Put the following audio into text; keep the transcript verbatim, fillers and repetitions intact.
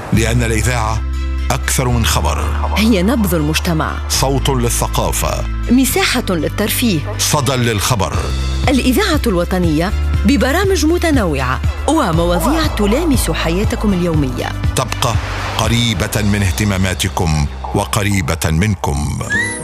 لأن الإذاعة أكثر من خبر، هي نبض المجتمع، صوت للثقافة، مساحة للترفيه، صدى للخبر. الإذاعة الوطنية ببرامج متنوعة ومواضيع تلامس حياتكم اليومية، تبقى قريبة من اهتماماتكم وقريبة منكم.